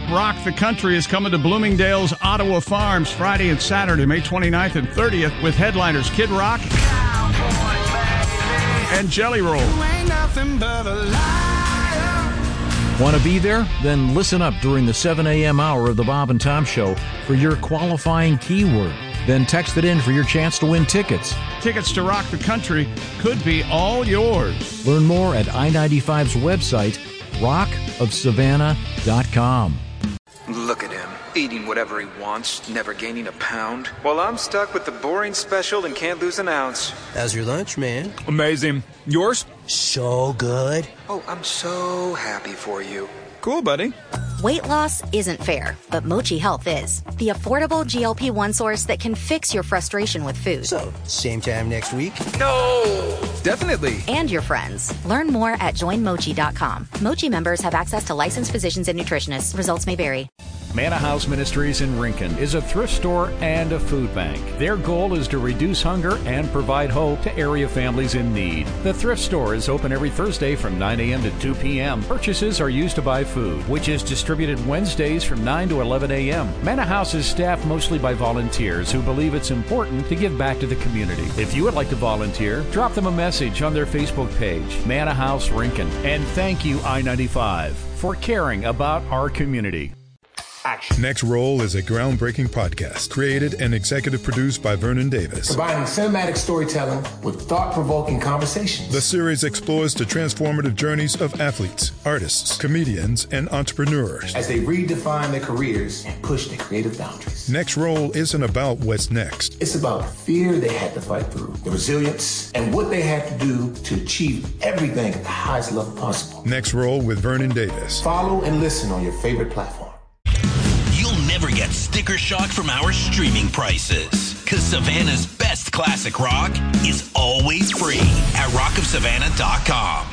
Rock the Country is coming to Bloomingdale's Ottawa Farms Friday and Saturday, May 29th and 30th, with headliners Kid Rock and Jelly Roll. Want to be there? Then listen up during the 7 a.m. hour of the Bob and Tom Show for your qualifying keyword. Then text it in for your chance to win tickets. Tickets to Rock the Country could be all yours. Learn more at I-95's website, rockofsavannah.com. Look at him, eating whatever he wants, never gaining a pound. While I'm stuck with the boring special and can't lose an ounce. How's your lunch, man? Amazing. Yours? So good. Oh, I'm so happy for you. Cool, buddy. Weight loss isn't fair, but Mochi Health is. The affordable GLP-1 source that can fix your frustration with food. So, same time next week? No! Definitely. And your friends. Learn more at joinmochi.com. Mochi members have access to licensed physicians and nutritionists. Results may vary. Manna House Ministries in Rincon is a thrift store and a food bank. Their goal is to reduce hunger and provide hope to area families in need. The thrift store is open every Thursday from 9 a.m. to 2 p.m. Purchases are used to buy food, which is distributed Wednesdays from 9 to 11 a.m. Manna House is staffed mostly by volunteers who believe it's important to give back to the community. If you would like to volunteer, drop them a message on their Facebook page, Manna House Rincon. And thank you, I-95, for caring about our community. Action. Next Roll is a groundbreaking podcast created and executive produced by Vernon Davis. Combining cinematic storytelling with thought-provoking conversations. The series explores the transformative journeys of athletes, artists, comedians, and entrepreneurs as they redefine their careers and push their creative boundaries. Next Roll isn't about what's next. It's about the fear they had to fight through, the resilience, and what they had to do to achieve everything at the highest level possible. Next Roll with Vernon Davis. Follow and listen on your favorite platform. Never get sticker shock from our streaming prices. Because Savannah's best classic rock is always free at rockofsavannah.com.